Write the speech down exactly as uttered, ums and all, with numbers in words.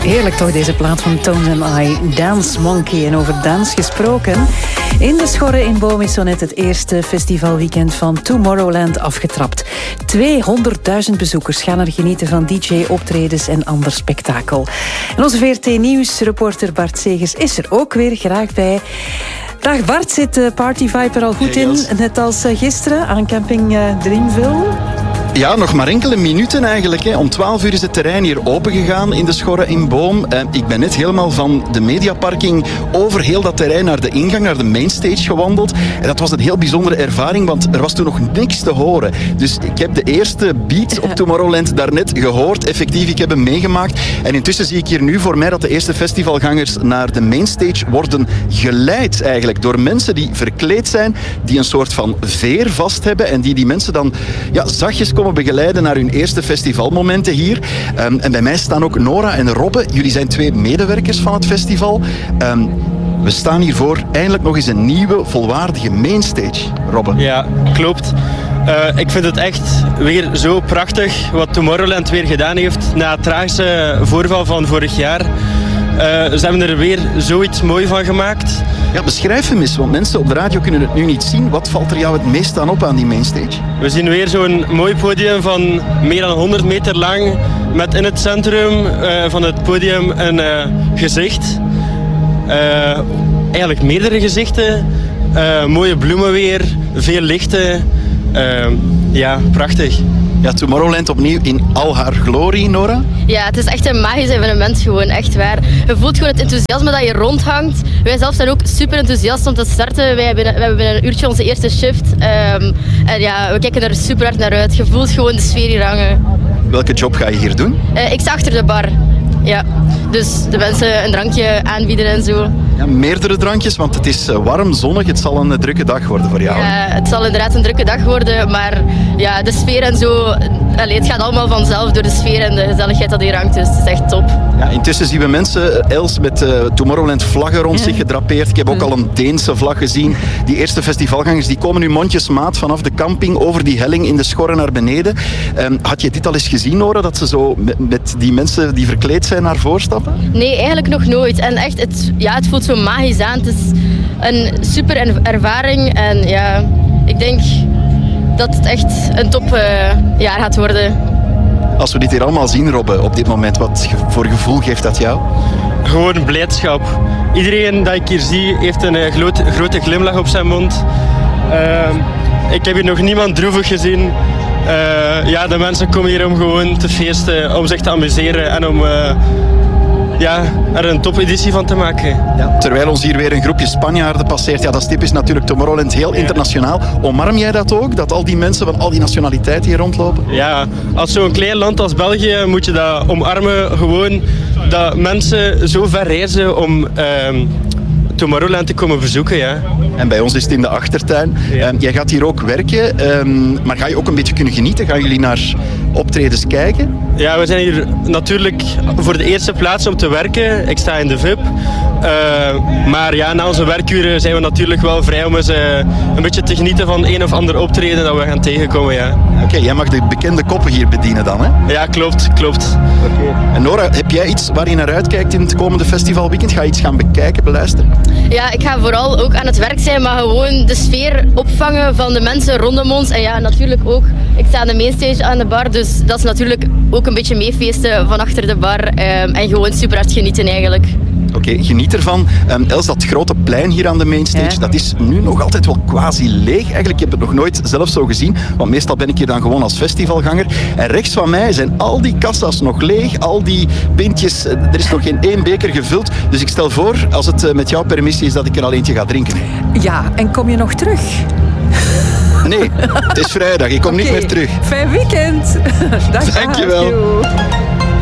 Heerlijk toch, deze plaat van Tones and I, Dance Monkey. En over dans gesproken. In de Schorre in Boom is zo net het eerste festivalweekend van Tomorrowland afgetrapt. tweehonderdduizend bezoekers gaan er genieten van D J-optredens en ander spektakel. En onze V R T-nieuwsreporter Bart Segers is er ook weer graag bij. Dag Bart, zit de Party Vibe er al goed in? Net als gisteren aan camping Dreamville? Ja, nog maar enkele minuten eigenlijk. Hè. Om twaalf uur is het terrein hier opengegaan in de Schorre in Boom. Uh, ik ben net helemaal van de mediaparking over heel dat terrein naar de ingang, naar de mainstage gewandeld. En dat was een heel bijzondere ervaring, want er was toen nog niks te horen. Dus ik heb de eerste beat op Tomorrowland daarnet gehoord. Effectief, ik heb hem meegemaakt. En intussen zie ik hier nu voor mij dat de eerste festivalgangers naar de mainstage worden geleid eigenlijk door mensen die verkleed zijn, die een soort van veer vast hebben en die die mensen dan ja, zachtjes komen begeleiden naar hun eerste festivalmomenten hier. Um, en bij mij staan ook Nora en Robbe. Jullie zijn twee medewerkers van het festival. Um, we staan hier voor eindelijk nog eens een nieuwe, volwaardige mainstage. Robbe. Ja, klopt. Uh, ik vind het echt weer zo prachtig wat Tomorrowland weer gedaan heeft na het tragische voorval van vorig jaar. Uh, ze hebben er weer zoiets mooi van gemaakt. Ja, beschrijf hem eens, want mensen op de radio kunnen het nu niet zien. Wat valt er jou het meest aan op aan die mainstage? We zien weer zo'n mooi podium van meer dan honderd meter lang, met in het centrum uh, van het podium een uh, gezicht. Uh, eigenlijk meerdere gezichten. Uh, mooie bloemen weer, veel lichten. Uh, ja, prachtig. Ja, Tomorrowland opnieuw in al haar glorie, Nora? Ja, het is echt een magisch evenement gewoon, echt waar. Je voelt gewoon het enthousiasme dat je rondhangt. Wij zelf zijn ook super enthousiast om te starten. Wij hebben, we hebben binnen een uurtje onze eerste shift. Um, en ja, we kijken er super hard naar uit. Je voelt gewoon de sfeer hier hangen. Welke job ga je hier doen? Uh, ik sta achter de bar. Ja, dus de mensen een drankje aanbieden en zo. Ja, meerdere drankjes, want het is warm, zonnig. Het zal een drukke dag worden voor jou. Ja, het zal inderdaad een drukke dag worden, maar ja, de sfeer en zo, allee, het gaat allemaal vanzelf door de sfeer en de gezelligheid dat hier hangt, dus het is echt top. Ja, intussen zien we mensen, Els, met uh, Tomorrowland vlaggen rond zich gedrapeerd. Ik heb ook al een Deense vlag gezien. Die eerste festivalgangers die komen nu mondjesmaat vanaf de camping over die helling in de Schorre naar beneden. Um, had je dit al eens gezien, Nora, dat ze zo met, met die mensen die verkleed zijn naar voren stappen? Nee, eigenlijk nog nooit. En echt, het, ja, het voelt zo magisch aan. Het is een super ervaring en ja, ik denk dat het echt een topjaar uh, gaat worden. Als we dit hier allemaal zien, Robbe, op dit moment, wat voor gevoel geeft dat jou? Gewoon blijdschap. Iedereen dat ik hier zie heeft een uh, groot, grote glimlach op zijn mond. Uh, ik heb hier nog niemand droevig gezien. Uh, ja, de mensen komen hier om gewoon te feesten, om zich te amuseren en om uh, ja, er een topeditie van te maken. Ja, terwijl ons hier weer een groepje Spanjaarden passeert. Ja, dat is typisch natuurlijk Tomorrowland, heel internationaal. Omarm jij dat ook, dat al die mensen van al die nationaliteiten hier rondlopen? Ja, als zo'n klein land als België moet je dat omarmen. Gewoon dat mensen zo ver reizen om uh, Tomorrowland te komen bezoeken, ja. En bij ons is het in de achtertuin. Ja. Um, jij gaat hier ook werken, um, maar ga je ook een beetje kunnen genieten? Gaan jullie naar optredens kijken? Ja, we zijn hier natuurlijk voor de eerste plaats om te werken. Ik sta in de V I P. Uh, maar ja, na onze werkuren zijn we natuurlijk wel vrij om eens uh, een beetje te genieten van een of ander optreden dat we gaan tegenkomen, ja. Oké, okay, jij mag de bekende koppen hier bedienen dan, hè? Ja, klopt, klopt. Okay. En Nora, heb jij iets waar je naar uitkijkt in het komende festivalweekend? Ga je iets gaan bekijken, beluisteren? Ja, ik ga vooral ook aan het werk zijn, maar gewoon de sfeer opvangen van de mensen rondom ons. En ja, natuurlijk ook, ik sta aan de mainstage aan de bar, dus dat is natuurlijk ook een beetje meefeesten van achter de bar um, en gewoon super hard genieten eigenlijk. Oké, okay, geniet ervan. Um, Els, dat grote plein hier aan de mainstage, ja. Dat is nu nog altijd wel quasi leeg. Eigenlijk, ik heb het nog nooit zelf zo gezien, want meestal ben ik hier dan gewoon als festivalganger. En rechts van mij zijn al die kassa's nog leeg, al die pintjes, er is nog geen één beker gevuld. Dus ik stel voor, als het uh, met jouw permissie is, dat ik er al eentje ga drinken. Ja, en kom je nog terug? Nee, het is vrijdag, ik kom okay. niet meer terug. Fijn weekend. Dag. Dankjewel.